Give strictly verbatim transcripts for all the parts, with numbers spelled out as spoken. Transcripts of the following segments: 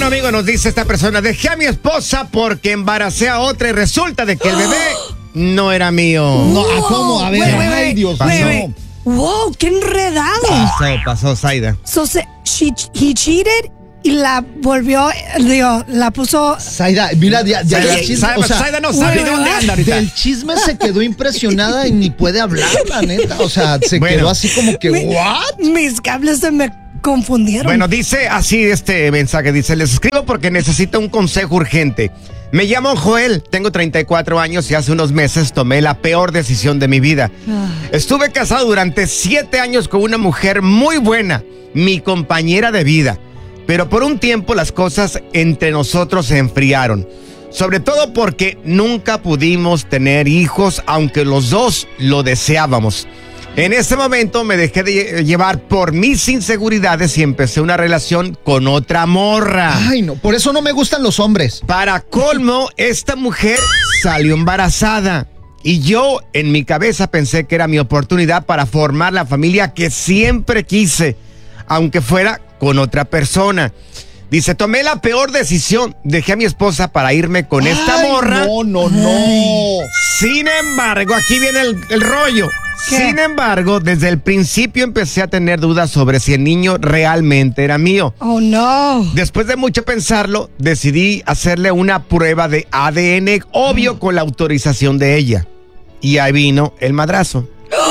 Bueno, amigo, nos dice esta persona, dejé a mi esposa porque embaracé a otra y resulta de que el bebé no era mío. No, ¿cómo? A ver, Wait, wait, ay, wait, Dios wait, mío. wait. Wow, qué enredado. Pasó, pasó, Zaida. So, se, she, he cheated y la volvió, digo, la puso. Zaida, mira, ya, ya, Zaida, ya el chisme, Zaida, o sea, Zaida no sabe bueno, dónde anda ahorita. del chisme se quedó impresionada y ni puede hablar, la neta. O sea, se Bueno. quedó así como que, Mi- ¿what? Mis cables se me confundieron. Bueno, dice así este mensaje, dice, les escribo porque necesito un consejo urgente. Me llamo Joel, tengo treinta y cuatro años y hace unos meses tomé la peor decisión de mi vida. Estuve casado durante siete años con una mujer muy buena, mi compañera de vida. Pero por un tiempo las cosas entre nosotros se enfriaron. Sobre todo porque nunca pudimos tener hijos, aunque los dos lo deseábamos. En ese momento me dejé de llevar por mis inseguridades y empecé una relación con otra morra. Ay, no, por eso no me gustan los hombres. Para colmo, esta mujer salió embarazada. Y yo en mi cabeza pensé que era mi oportunidad para formar la familia que siempre quise, aunque fuera con otra persona. Dice, tomé la peor decisión, dejé a mi esposa para irme con esta Ay, morra. No, no, no. Sin embargo, aquí viene el, el rollo. ¿Qué? Sin embargo, desde el principio empecé a tener dudas sobre si el niño realmente era mío. Oh, no. Después de mucho pensarlo, decidí hacerle una prueba de A D N, obvio con la autorización de ella. Y ahí vino el madrazo.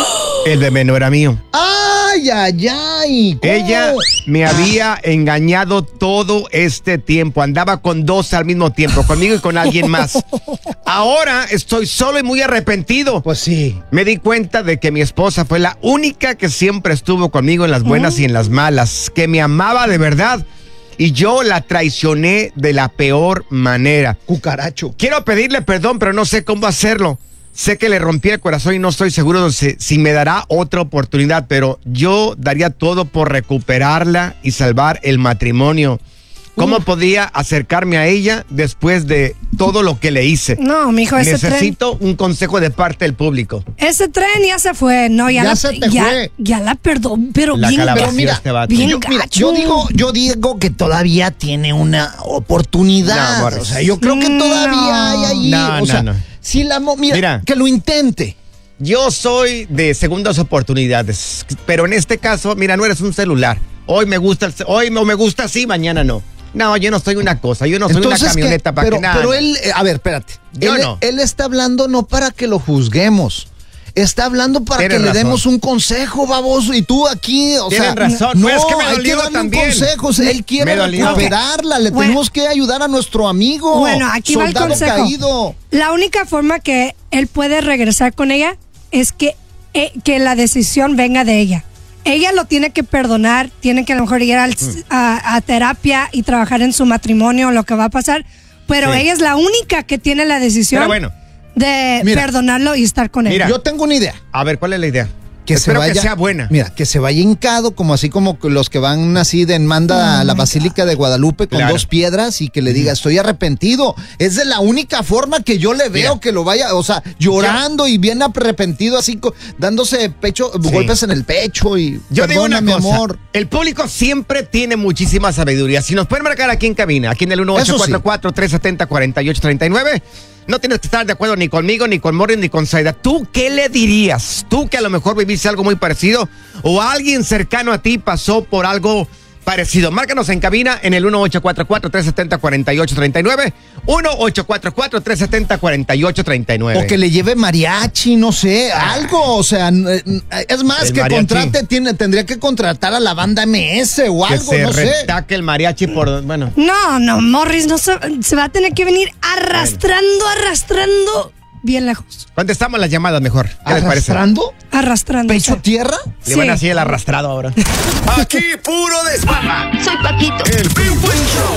El bebé no era mío. Ay, ay, ay. ¿Cómo? Ella me había engañado todo este tiempo. Andaba con dos al mismo tiempo, conmigo y con alguien más. Ahora estoy solo y muy arrepentido. Pues sí. Me di cuenta de que mi esposa fue la única que siempre estuvo conmigo en las buenas y en las malas, que me amaba de verdad. Y yo la traicioné de la peor manera. Cucaracho. Quiero pedirle perdón, pero no sé cómo hacerlo. Sé que le rompí el corazón y no estoy seguro de si, si me dará otra oportunidad, pero yo daría todo por recuperarla y salvar el matrimonio. ¿Cómo Uf. podía acercarme a ella después de todo lo que le hice? No, mijo, ese tren. Necesito un consejo de parte del público. Ese tren ya se fue. No, ya, Ya la, se te ya, fue. ya la perdón, pero La bien. calabació pero mira, este vato. bien Yo, mira, gacho. yo digo, yo digo que todavía tiene una oportunidad. No, Morris. o sea, yo creo que todavía No. hay allí. No, o no, sea, no. si la mo- mira, Mira. que lo intente. Yo soy de segundas oportunidades, pero en este caso, mira, no eres un celular. Hoy me gusta, el ce- hoy no me gusta así, mañana no. No, yo no soy una cosa, yo no soy Entonces, una camioneta ¿qué? para pero, que nada. pero él, eh, a ver, espérate. Yo él, no. él está hablando no para que lo juzguemos. Está hablando para Tienes que razón. le demos un consejo, baboso. Y tú aquí, o Tienen sea, razón. no, Pues es que me hay dolió que darle también. un consejo. O sea, él quiere Me dolió. recuperarla. Le Bueno. tenemos que ayudar a nuestro amigo. Bueno, aquí va el soldado consejo. caído. La única forma que él puede regresar con ella es que, eh, que la decisión venga de ella. Ella lo tiene que perdonar, tiene que a lo mejor ir al- Mm. a, a terapia y trabajar en su matrimonio, lo que va a pasar. Pero Sí. ella es la única que tiene la decisión Pero bueno, de Mira. perdonarlo y estar con él. Mira. Yo tengo una idea. a ver, ¿cuál es la idea? Que Espero se vaya, que sea buena. Mira, que se vaya hincado, como así como los que van así de en manda a la Basílica de Guadalupe con Claro. dos piedras y que le diga, estoy arrepentido. Es de la única forma que yo le veo Mira. que lo vaya, o sea, llorando y bien arrepentido, así co- dándose pecho, Sí. golpes en el pecho y Yo digo una perdóname, cosa, amor. el público siempre tiene muchísima sabiduría. Si nos pueden marcar aquí en cabina, aquí en el uno ocho cuatro cuatro, tres siete cero, cuatro ocho tres nueve, no tienes que estar de acuerdo ni conmigo, ni con Morris, ni con Zaida. ¿Tú qué le dirías? Tú que a lo mejor viviste algo muy parecido o alguien cercano a ti pasó por algo parecido. Márcanos en cabina en el uno ocho cuatro cuatro, tres siete cero, cuatro ocho tres nueve, uno ocho cuatro cuatro, tres siete cero, cuatro ocho tres nueve. O que le lleve mariachi, no sé, algo, o sea, n- n- es más, El que mariachi. contrate, tiene, tendría que contratar a la banda M S o que algo, se no sé. retaque el mariachi por... Bueno... No, no, Morris no se, se va a tener que venir arrastrando, arrastrando bien lejos. Contestamos las llamadas mejor. ¿Qué les parece? ¿Arrastrando? Arrastrando. ¿Pecho tierra? Le van Sí. así el arrastrado ahora. Aquí puro desparra. Soy Paquito. El Big Buen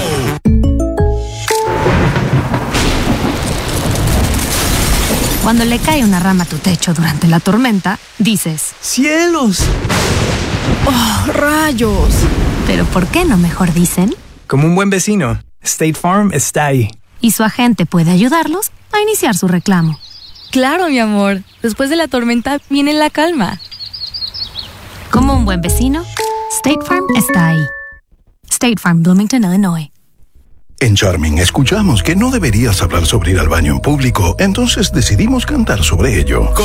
Show. Cuando le cae una rama a tu techo durante la tormenta, dices, ¡Cielos! ¡Oh, rayos! ¿pero por qué no mejor dicen? Como un buen vecino, State Farm está ahí. Y su agente puede ayudarlos a iniciar su reclamo. Claro, mi amor. Después de la tormenta viene la calma. Como un buen vecino, State Farm está ahí. State Farm, Bloomington, Illinois. En Charming escuchamos que no deberías hablar sobre ir al baño en público, entonces decidimos cantar sobre ello.